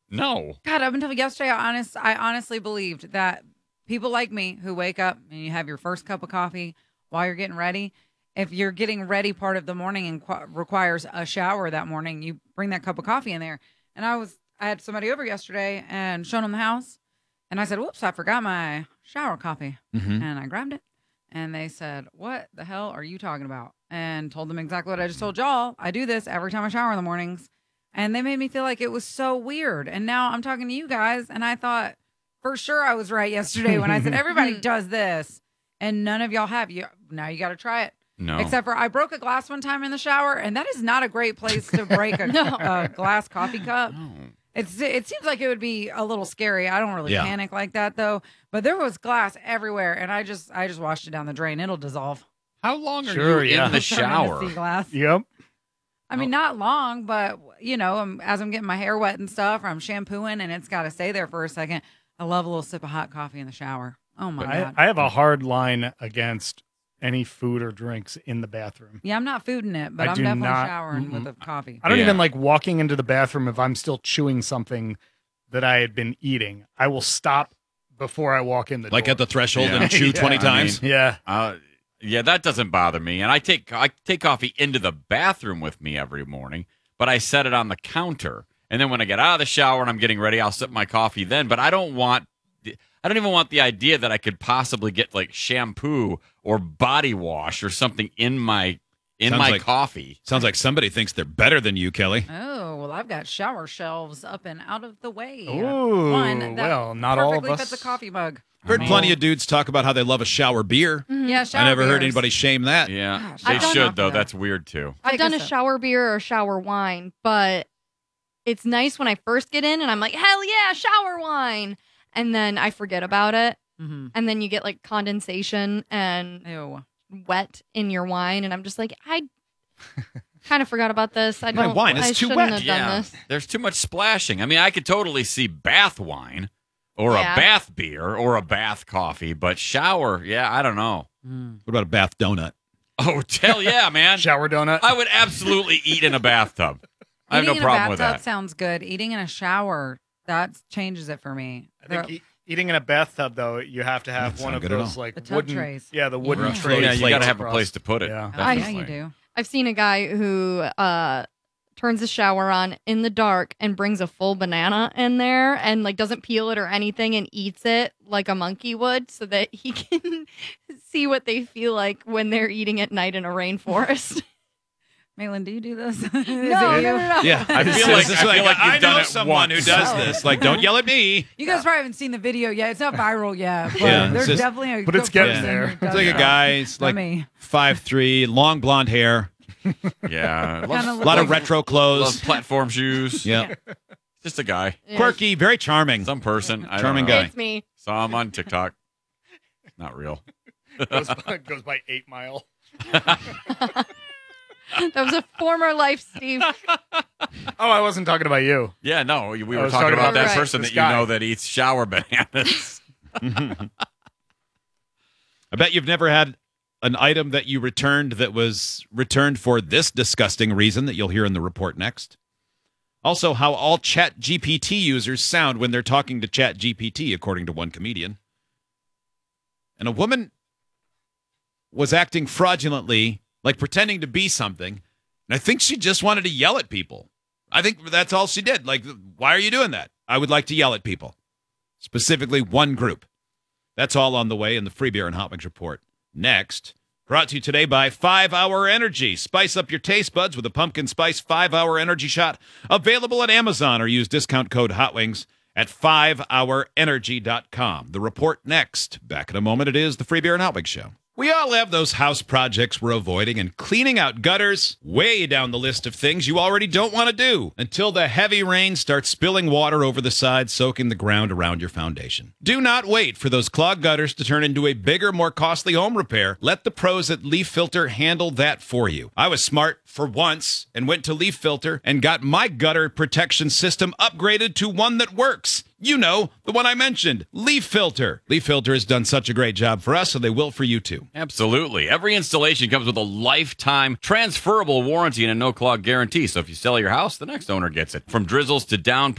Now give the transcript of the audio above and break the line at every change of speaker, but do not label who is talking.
No.
God, up until yesterday, I honestly believed that people like me who wake up and you have your first cup of coffee while you're getting ready, if you're getting ready part of the morning and requires a shower that morning, you bring that cup of coffee in there. And I had somebody over yesterday and showed them the house. And I said, whoops, I forgot my shower coffee.
Mm-hmm.
And I grabbed it. And they said, what the hell are you talking about? And told them exactly what I just told y'all. I do this every time I shower in the mornings. And they made me feel like it was so weird. And now I'm talking to you guys, and I thought for sure I was right yesterday when I said everybody does this, and none of y'all have. Now you got to try it.
No.
Except for I broke a glass one time in the shower, and that is not a great place to break a glass coffee cup.
No.
It seems like it would be a little scary. I don't really panic like that though. But there was glass everywhere, and I just washed it down the drain. It'll dissolve.
How long are you in the shower?
Sea glass.
Yep.
I mean, not long, but, as I'm getting my hair wet and stuff, or I'm shampooing and it's got to stay there for a second, I love a little sip of hot coffee in the shower. Oh, my God.
I have a hard line against any food or drinks in the bathroom.
Yeah, I'm not fooding it, but
I
I'm
do
definitely
not-
showering with a coffee.
I don't even like walking into the bathroom if I'm still chewing something that I had been eating. I will stop before I walk in the
Like
door.
at the threshold
Yeah.
and chew 20 times?
Yeah.
Yeah, that doesn't bother me. And I take coffee into the bathroom with me every morning, but I set it on the counter. And then when I get out of the shower and I'm getting ready, I'll sip my coffee then. But I don't even want the idea that I could possibly get like shampoo or body wash or something in my coffee.
Sounds like somebody thinks they're better than you, Kelly.
Oh, well, I've got shower shelves up and out of the way.
Ooh,
One that
well, not all of
perfectly
us.
fits a coffee mug.
Heard plenty of dudes talk about how they love a shower beer.
Yeah, shower
I never heard
beers.
anybody shame that.
Yeah,
Gosh,
they
I've done
should, though.
that.
That's weird, too.
I've
Take
done
a
a
sip.
shower beer or shower wine, but it's nice when I first get in and I'm like, hell yeah, shower wine. And then I forget about it.
Mm-hmm.
And then you get like condensation and
Ew.
wet in your wine. And I'm just like, I kind of forgot about this. I
My
don't.
wine is
I
too
shouldn't
wet.
have done this.
There's too much splashing. I mean, I could totally see bath wine or
Yeah.
a bath beer or a bath coffee, but shower, I don't know.
What about a bath donut?
Oh, hell yeah, man.
Shower donut.
I would absolutely eat in a bathtub. I have no
Eating
problem
in a
with
bathtub
that.
sounds good. Eating in a shower, that changes it for me.
I think eating in a bathtub, though, you have to have
That's
one
not
of
good at
those
all.
like
The tub
wooden
trays.
Yeah, the wooden
Yeah.
trays.
Yeah, you got to
plates
have a
across.
place to put it.
Yeah.
Oh, yeah,
Definitely.
you do.
I've seen a guy who turns the shower on in the dark and brings a full banana in there and like doesn't peel it or anything and eats it like a monkey would so that he can see what they feel like when they're eating at night in a rainforest.
Malin, do you do this?
No.
Yeah,
I feel like you've done
know
it
someone
once.
who does this. Like, don't yell at me.
You guys probably haven't seen the video yet. It's not viral yet. But
Yeah,
there's
it's just-
definitely a
but it's
good
getting
person
there.
who
It's
does
like a
that.
guy, he's
Not
like
me.
5'3", long blonde hair,
Yeah.
Kinda
a lot of retro
Loves
clothes.
platform shoes.
Yeah,
Just a guy.
quirky, very charming.
Some person. I don't
Charming
know.
guy.
It's me.
Saw him on TikTok. Not real.
goes by 8 Mile.
That was a former life, Steve.
Oh, I wasn't talking about you.
Yeah, no, we were
was
talking
talking
about
about
that
this
person that you
guy.
know that eats shower bananas.
I bet you've never had an item that you returned that was returned for this disgusting reason that you'll hear in the report next. Also, how all Chat GPT users sound when they're talking to Chat GPT, according to one comedian. And a woman was acting fraudulently, like pretending to be something. And I think she just wanted to yell at people. I think that's all she did. Like, why are you doing that? I would like to yell at people, specifically one group. That's all on the way in the Free Beer and Hot Wings report. Next, brought to you today by 5 Hour Energy. Spice up your taste buds with a pumpkin spice 5 Hour Energy shot. Available at Amazon or use discount code HOTWINGS at 5hourenergy.com. The report next. Back in a moment, it is the Free Beer and Hot Wings show. We all have those house projects we're avoiding, and cleaning out gutters way down the list of things you already don't want to do until the heavy rain starts spilling water over the sides, soaking the ground around your foundation. Do not wait for those clogged gutters to turn into a bigger, more costly home repair. Let the pros at Leaf Filter handle that for you. I was smart for once and went to Leaf Filter and got my gutter protection system upgraded to one that works. You know, the one I mentioned, Leaf Filter. Leaf Filter has done such a great job for us, so they will for you too.
Absolutely. Every installation comes with a lifetime transferable warranty and a no-clog guarantee. So if you sell your house, the next owner gets it. From drizzles to down